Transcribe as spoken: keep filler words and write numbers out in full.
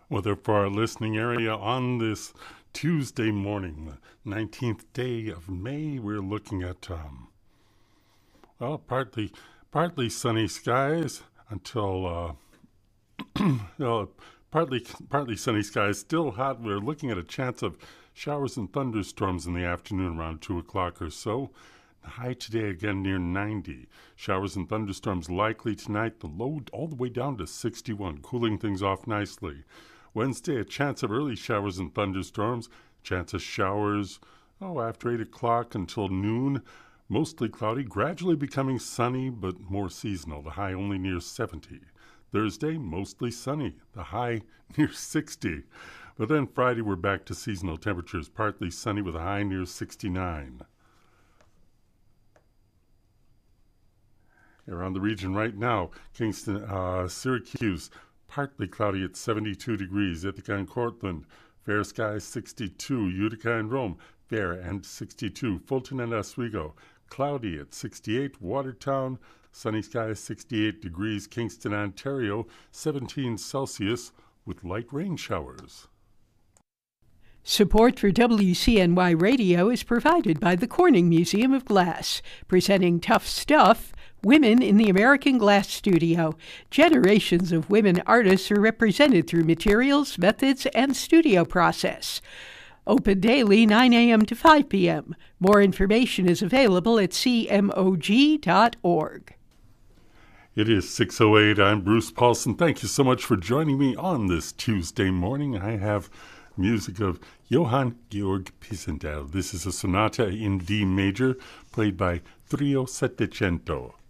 Weather for our listening area on this Tuesday morning, the nineteenth day of May. We're looking at, um, well, partly partly sunny skies until, uh, well, partly, partly sunny skies, still hot. We're looking at a chance of showers and thunderstorms in the afternoon around two o'clock or so. The high today again near ninety. Showers and thunderstorms likely tonight. The low all the way down to sixty-one, cooling things off nicely. Wednesday, a chance of early showers and thunderstorms. Chance of showers, oh, after eight o'clock until noon. Mostly cloudy, gradually becoming sunny, but more seasonal. The high only near seventy. Thursday, mostly sunny. The high near sixty. But then Friday, we're back to seasonal temperatures. Partly sunny with a high near sixty-nine. Around the region right now, Kingston, uh, Syracuse, partly cloudy at seventy-two degrees. Ithaca and Cortland, fair skies sixty-two. Utica and Rome, fair and sixty-two. Fulton and Oswego, cloudy at sixty-eight. Watertown, sunny skies sixty-eight degrees. Kingston, Ontario, seventeen Celsius with light rain showers. Support for W C N Y Radio is provided by the Corning Museum of Glass, presenting Tough Stuff, Women in the American Glass Studio. Generations of women artists are represented through materials, methods, and studio process. Open daily nine a.m. to five p.m. More information is available at c m o g dot org. It is six oh eight. I'm Bruce Paulson. Thank you so much for joining me on this Tuesday morning. I have music of Johann Georg Pisendel. This is a sonata in D major, played by Trio Settecento.